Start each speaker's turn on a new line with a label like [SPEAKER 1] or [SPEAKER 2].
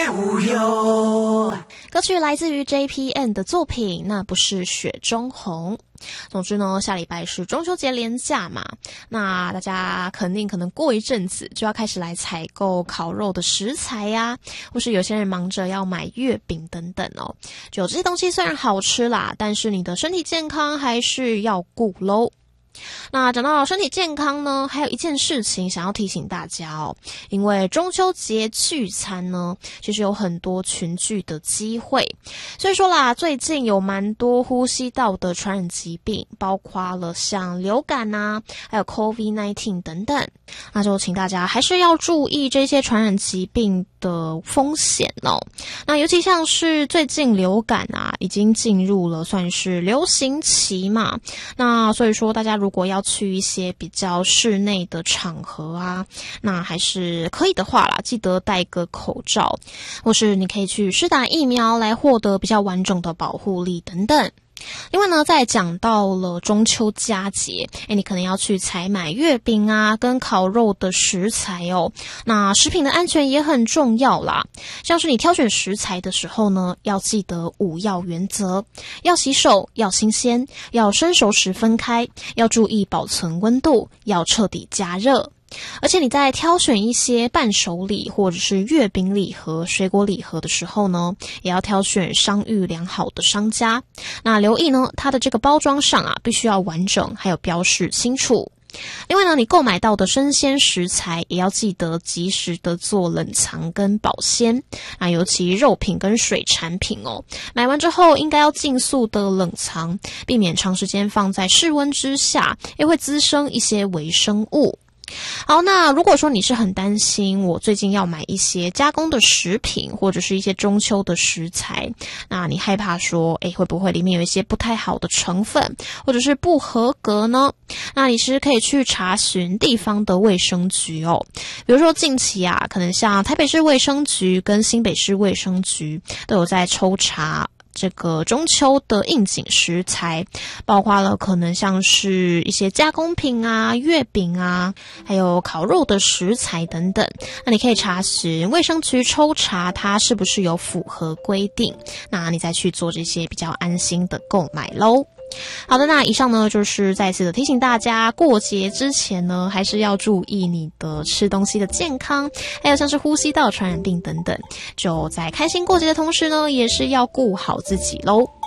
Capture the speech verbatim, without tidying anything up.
[SPEAKER 1] 歌曲来自于 J P N 的作品，那不是雪中红。总之呢，下礼拜是中秋节连假嘛，那大家肯定可能过一阵子就要开始来采购烤肉的食材呀，或是有些人忙着要买月饼等等哦。就这些东西虽然好吃啦，但是你的身体健康还是要顾咯。那讲到身体健康呢，还有一件事情想要提醒大家哦，因为中秋节聚餐呢，其实有很多群聚的机会，所以说啦，最近有蛮多呼吸道的传染疾病，包括了像流感啊，还有 COVID 十九 等等，那就请大家还是要注意这些传染疾病的风险哦。那尤其像是最近流感啊，已经进入了算是流行期嘛，那所以说大家如果要去一些比较室内的场合啊，那还是可以的话啦，记得戴个口罩，或是你可以去施打疫苗来获得比较完整的保护力等等。另外呢，在讲到了中秋佳节，诶，你可能要去采买月饼啊跟烤肉的食材哦，那食品的安全也很重要啦。像是你挑选食材的时候呢，要记得五要原则，要洗手，要新鲜，要生熟时分开，要注意保存温度，要彻底加热。而且你在挑选一些伴手礼或者是月饼礼盒、水果礼盒的时候呢，也要挑选商誉良好的商家。那留意呢，它的这个包装上啊，必须要完整，还有标示清楚。另外呢，你购买到的生鲜食材也要记得及时的做冷藏跟保鲜啊，尤其肉品跟水产品哦，买完之后应该要尽速的冷藏，避免长时间放在室温之下，也会滋生一些微生物。好，那如果说你是很担心我最近要买一些加工的食品或者是一些中秋的食材，那你害怕说诶会不会里面有一些不太好的成分或者是不合格呢？那你是可以去查询地方的卫生局哦，比如说近期啊，可能像台北市卫生局跟新北市卫生局都有在抽查这个中秋的应景食材，包括了可能像是一些加工品啊、月饼啊，还有烤肉的食材等等。那你可以查询卫生局抽查它是不是有符合规定，那你再去做这些比较安心的购买咯。好的，那以上呢就是再次的提醒大家，过节之前呢还是要注意你的吃东西的健康，还有像是呼吸道传染病等等，就在开心过节的同时呢，也是要顾好自己咯。